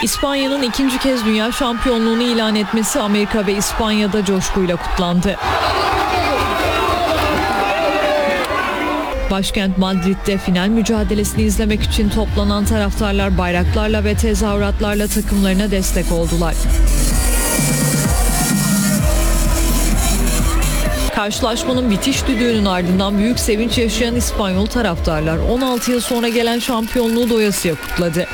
İspanya'nın ikinci kez dünya şampiyonluğunu ilan etmesi Amerika ve İspanya'da coşkuyla kutlandı. Başkent Madrid'de final mücadelesini izlemek için toplanan taraftarlar bayraklarla ve tezahüratlarla takımlarına destek oldular. Karşılaşmanın bitiş düdüğünün ardından büyük sevinç yaşayan İspanyol taraftarlar 16 yıl sonra gelen şampiyonluğu doyasıya kutladı.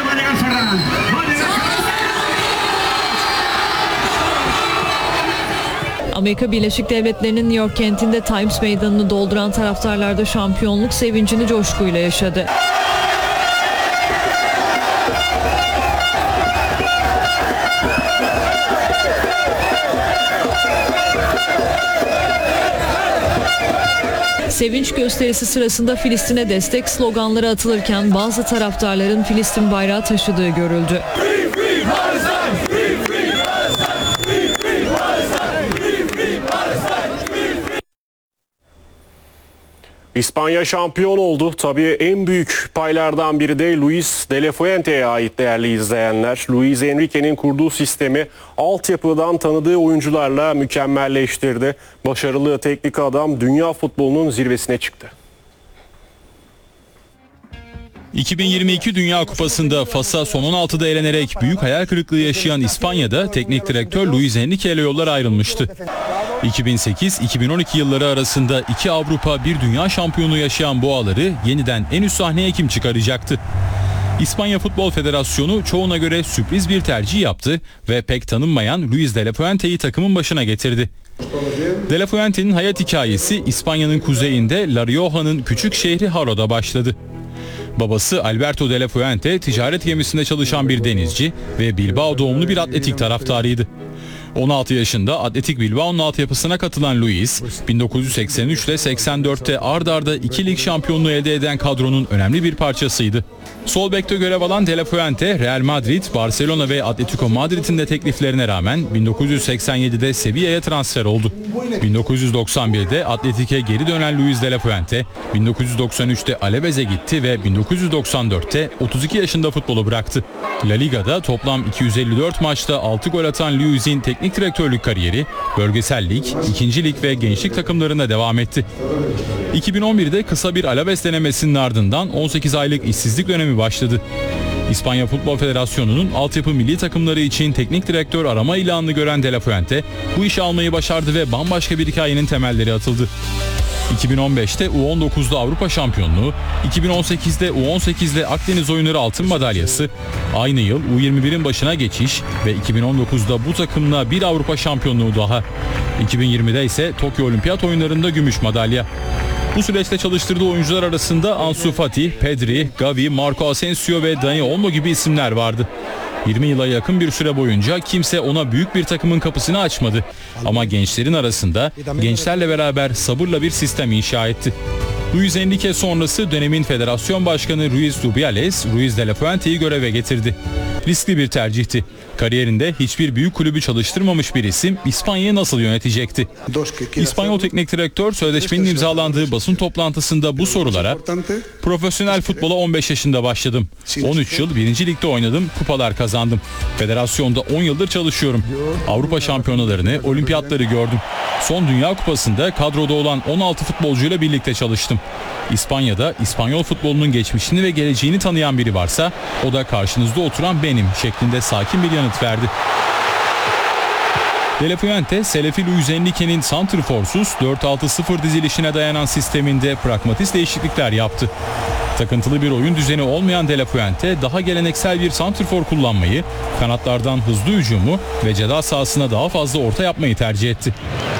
Amerika Birleşik Devletleri'nin New York kentinde Times Meydanı'nı dolduran taraftarlar da şampiyonluk sevincini coşkuyla yaşadı. Sevinç gösterisi sırasında Filistin'e destek sloganları atılırken bazı taraftarların Filistin bayrağı taşıdığı görüldü. İspanya şampiyon oldu. Tabii en büyük paylardan biri de Luis de la Fuente'ye ait değerli izleyenler. Luis Enrique'nin kurduğu sistemi altyapıdan tanıdığı oyuncularla mükemmelleştirdi. Başarılı teknik adam dünya futbolunun zirvesine çıktı. 2022 Dünya Kupası'nda Fas'a son 16'da elenerek büyük hayal kırıklığı yaşayan İspanya'da teknik direktör Luis Enrique ile yollar ayrılmıştı. 2008-2012 yılları arasında 2 Avrupa, 1 Dünya şampiyonu yaşayan Boğaları yeniden en üst sahneye kim çıkaracaktı? İspanya Futbol Federasyonu çoğuna göre sürpriz bir tercih yaptı ve pek tanınmayan Luis de la Fuente'yi takımın başına getirdi. De la Fuente'nin hayat hikayesi İspanya'nın kuzeyinde La Rioja'nın küçük şehri Haro'da başladı. Babası Alberto de la Fuente ticaret gemisinde çalışan bir denizci ve Bilbao doğumlu bir atletik taraftarıydı. 16 yaşında Atletik Bilbao'nun altyapısına katılan Luis, 1983 ile 84'te ard arda 2 lig şampiyonluğu elde eden kadronun önemli bir parçasıydı. Sol bekte görev alan De La Fuente, Real Madrid, Barcelona ve Atletico Madrid'in de tekliflerine rağmen 1987'de Sevilla'ya transfer oldu. 1991'de Atletik'e geri dönen Luis De La Fuente, 1993'te Alaves'e gitti ve 1994'te 32 yaşında futbolu bıraktı. La Liga'da toplam 254 maçta 6 gol atan Luis'in teknik direktörlük kariyeri bölgesel lig, 2. lig ve gençlik takımlarında devam etti. 2011'de kısa bir Alaves denemesinin ardından 18 aylık işsizlik dönemi başladı. İspanya Futbol Federasyonu'nun altyapı milli takımları için teknik direktör arama ilanını gören De La Fuente bu işi almayı başardı ve bambaşka bir hikayenin temelleri atıldı. 2015'te U19'da Avrupa şampiyonluğu, 2018'de U18'de Akdeniz oyunları altın madalyası, aynı yıl U21'in başına geçiş ve 2019'da bu takımla bir Avrupa şampiyonluğu daha. 2020'de ise Tokyo Olimpiyat oyunlarında gümüş madalya. Bu süreçte çalıştırdığı oyuncular arasında Ansu Fati, Pedri, Gavi, Marco Asensio ve Dani Olmo gibi isimler vardı. 20 yıla yakın bir süre boyunca kimse ona büyük bir takımın kapısını açmadı. Ama gençlerin arasında gençlerle beraber sabırla bir sistem inşa etti. Luis Enrique sonrası dönemin federasyon başkanı Ruiz Rubiales, Luis de la Fuente'yi göreve getirdi. Riskli bir tercihti. Kariyerinde hiçbir büyük kulübü çalıştırmamış bir isim İspanya'yı nasıl yönetecekti? İspanyol teknik direktör sözleşmenin imzalandığı basın toplantısında bu sorulara "Profesyonel futbola 15 yaşında başladım. 13 yıl 1. Lig'de oynadım, kupalar kazandım. Federasyonda 10 yıldır çalışıyorum. Avrupa şampiyonalarını, olimpiyatları gördüm. Son Dünya Kupası'nda kadroda olan 16 futbolcuyla birlikte çalıştım. İspanya'da İspanyol futbolunun geçmişini ve geleceğini tanıyan biri varsa o da karşınızda oturan benim" şeklinde sakin bir yanıt verdi. De La Fuente, Selefi Luis Enrique'nin santrforsuz 4-6-0 dizilişine dayanan sisteminde pragmatist değişiklikler yaptı. Takıntılı bir oyun düzeni olmayan De La Fuente daha geleneksel bir santrfor kullanmayı, kanatlardan hızlı hücumu ve ceza sahasına daha fazla orta yapmayı tercih etti.